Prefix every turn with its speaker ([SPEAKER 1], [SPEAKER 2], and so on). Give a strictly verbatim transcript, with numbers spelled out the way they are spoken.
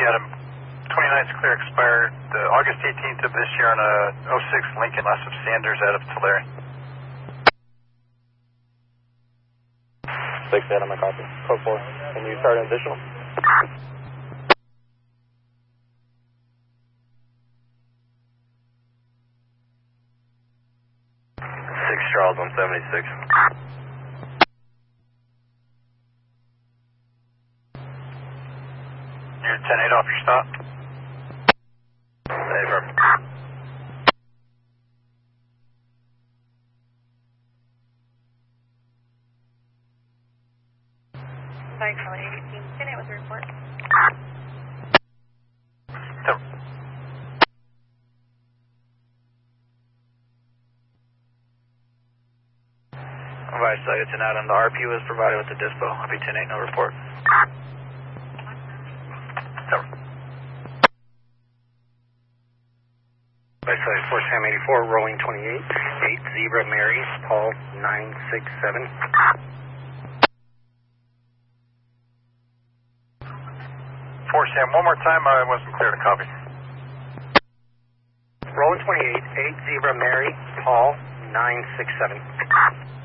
[SPEAKER 1] Adam. twenty-ninth clear expired uh, August eighteenth of this year on a oh six Lincoln last of Sanders out of Tulare.
[SPEAKER 2] six Adam, I copy. Code four. Can you start an additional?
[SPEAKER 3] six Charles one seventy-six.
[SPEAKER 1] You're ten eight off your stop.
[SPEAKER 3] Hey, firm.
[SPEAKER 4] Sorry, Charlie eighteen. ten eight was your report.
[SPEAKER 1] So,
[SPEAKER 2] Vice Site, ten out on the R P was provided with the dispo. R P ten eight, no report.
[SPEAKER 1] so,
[SPEAKER 2] Vice Site, four Sam eighty-four, rolling twenty-eight. eight Zebra Mary, Paul nine six seven.
[SPEAKER 1] four Sam, one more time, I wasn't clear to copy.
[SPEAKER 2] Rolling twenty-eight, eight Zebra Mary, Paul nine six seven.